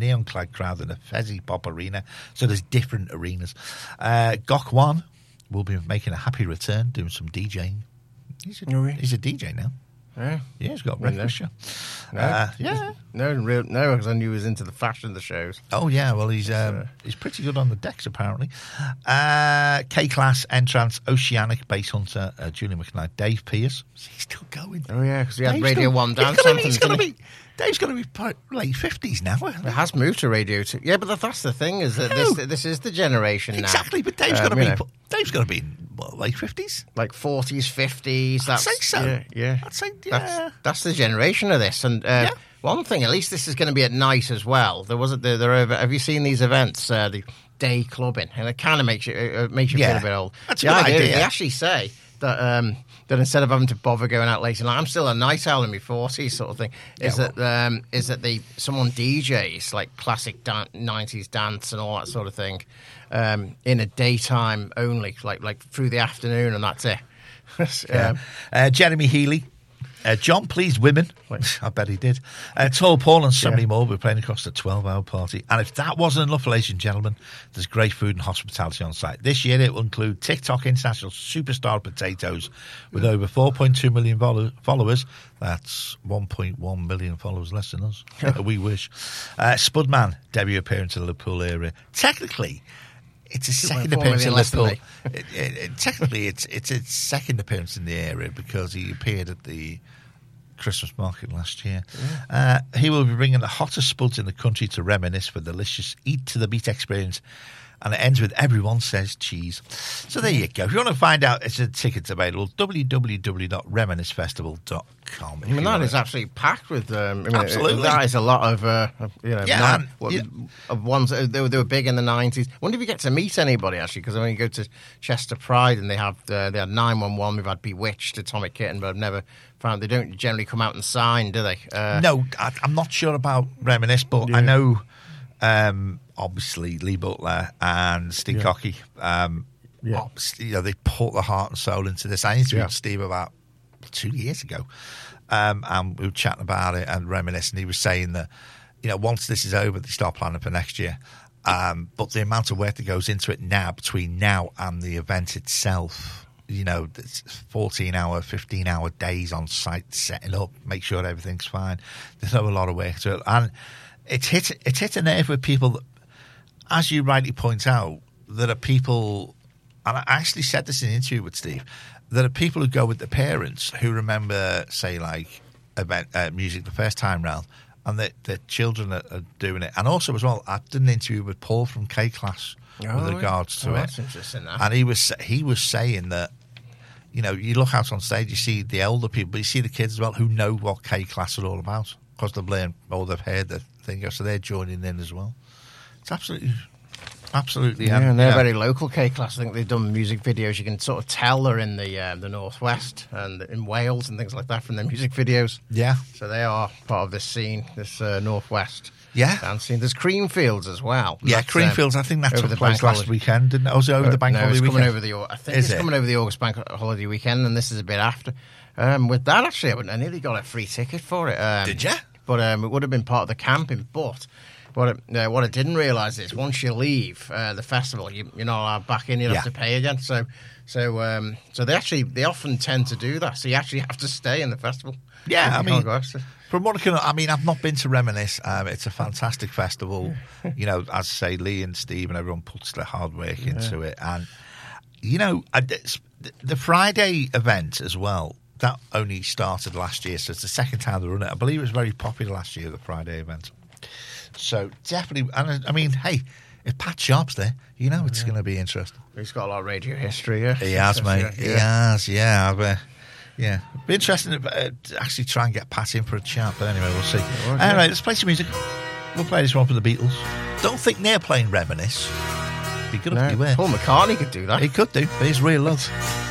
neon-clad crowd in the Fezzy Pop Arena. So there's different arenas. Gok Wan will be making a happy return, doing some DJing. He's a DJ now. Yeah, he's got a breakfast show. No, because I knew he was into the fashion of the shows. Oh yeah, well he's pretty good on the decks apparently. K-Class, Entrance, Oceanic, Bass Hunter, Julie McKnight, Dave Pierce. He's still going. Oh yeah, because he had Radio 1 dance anthems. Dave's going to be late 50s now. It has moved to Radio 2. Yeah, but that's the thing is that this is the generation now. Exactly, but Dave's going to be in late 50s, like 40s, 50s. I'd say so. Yeah, I'd say that's the generation of this. And one thing, at least this is going to be at night as well. There wasn't have you seen these events? The day clubbing, and it kind of makes you feel a bit old. That's a good idea. They actually say that instead of having to bother going out late, and I'm still a night owl in my 40s, sort of thing. Is that someone DJs like classic 90s dance and all that sort of thing in a daytime only, like through the afternoon, and that's it. Jeremy Healy. John pleased women. I bet he did. Tall Paul and so many more were playing across the 12-hour party. And if that wasn't enough, ladies and gentlemen, there's great food and hospitality on site. This year it will include TikTok international superstar Potatoes with over 4.2 million followers. That's 1.1 million followers less than us. We wish. Spudman, debut appearance in the Liverpool area. Technically, it's a second appearance in Liverpool. Technically, it's its second appearance in the area because he appeared at the Christmas market last year. Yeah. He will be bringing the hottest spuds in the country to reminisce for delicious eat to the beat experience. And it ends with everyone says cheese. So there you go. If you want to find out, it's a tickets available. www.reminiscefestival.com. I mean, that is absolutely packed with. Absolutely, that is a lot of. Of ones they were big in the 90s. I wonder if you get to meet anybody actually, because when you go to Chester Pride and they had 911, we've had Bewitched, Atomic Kitten, but I've never found they don't generally come out and sign, do they? No, I'm not sure about Reminisce, but I know. Obviously, Lee Butler and Steve Cocky, obviously, they put the heart and soul into this. I interviewed Steve about 2 years ago, and we were chatting about it and reminiscing. He was saying that, once this is over, they start planning for next year. But the amount of work that goes into it now, between now and the event itself, it's 14-hour, 15-hour days on site, setting up, make sure everything's fine. There's a lot of work to it, and it's hit a nerve with people that, as you rightly point out, that are people, and I actually said this in an interview with Steve, that are people who go with their parents who remember, say, like about music the first time round, and that their children are doing it. And also, as well, I did an interview with Paul from K-Class with regards to it. That's interesting. And he was saying that, you look out on stage, you see the older people, but you see the kids as well who know what K-Class are all about because they've learned or they've heard the thing, so they're joining in as well. It's absolutely. And they're very local K-Class. I think they've done music videos. You can sort of tell they're in the Northwest and in Wales and things like that from their music videos. Yeah. So they are part of this scene, this Northwest dance scene. There's Creamfields as well. Yeah, Creamfields. I think that took place last weekend, didn't it? Was it over the bank holiday weekend? I think it's coming over the August bank holiday weekend, and this is a bit after. With that, actually, I nearly got a free ticket for it. Did you? But it would have been part of the camping. But what I didn't realise is once you leave the festival, you're not allowed back in. You have to pay again. So they often tend to do that. So you actually have to stay in the festival. Yeah, from what I've not been to Reminisce. It's a fantastic festival. As I say, Lee and Steve and everyone puts their hard work into it. And the Friday event as well. That only started last year, so it's the second time they run it. I believe it was very popular last year, the Friday event. So definitely, and hey, if Pat Sharp's there, it's going to be interesting. He's got a lot of radio history, yeah. He has, mate. He has, yeah. It'd be interesting to actually try and get Pat in for a chat, but anyway, we'll see. Anyway, let's play some music. We'll play this one for the Beatles. Don't think they're playing Reminisce. Be good if you were. Paul McCartney could do that. He could do, but he's real love.